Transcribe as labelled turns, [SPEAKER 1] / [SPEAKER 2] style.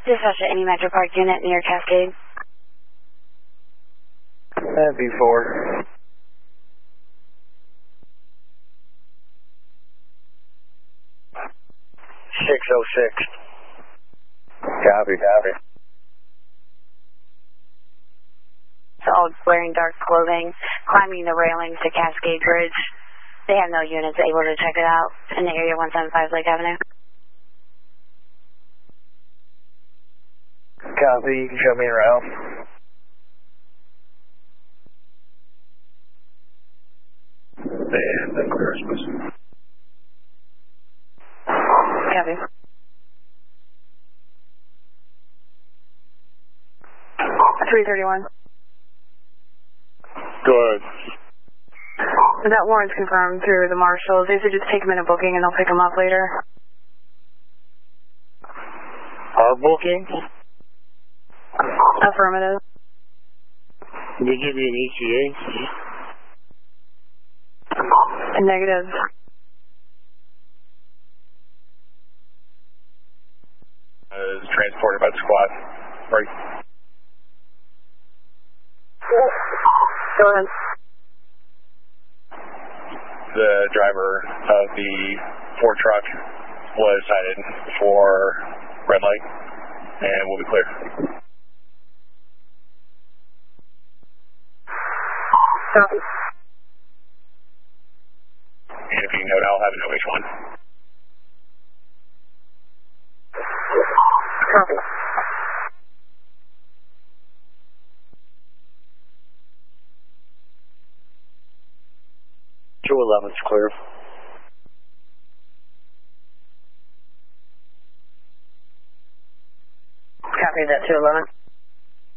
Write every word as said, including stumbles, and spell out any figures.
[SPEAKER 1] Dispatch at any Metro Park unit near Cascade.
[SPEAKER 2] That'd be four. six oh six. Copy, copy.
[SPEAKER 1] All wearing dark clothing, climbing the railings to Cascade Bridge. They have no units able to check it out in the area one seventy-five Lake Avenue.
[SPEAKER 2] Copy, you can show me around. Yeah, that's Christmas.
[SPEAKER 1] Copy. three thirty-one.
[SPEAKER 2] Go ahead.
[SPEAKER 1] That warrant's confirmed through the marshals. They said just take them in a booking and they'll pick them up later.
[SPEAKER 2] Our booking?
[SPEAKER 1] Affirmative.
[SPEAKER 2] Did they give you an E T A?
[SPEAKER 1] Negative.
[SPEAKER 2] Uh, is transported by the squad. Right.
[SPEAKER 1] Go ahead.
[SPEAKER 2] The driver of the Ford truck was cited for red light and will be clear.
[SPEAKER 1] Copy.
[SPEAKER 2] And if you note, I'll have an O H one.
[SPEAKER 1] Copy.
[SPEAKER 2] two eleven's clear.
[SPEAKER 1] Copy that, two eleven.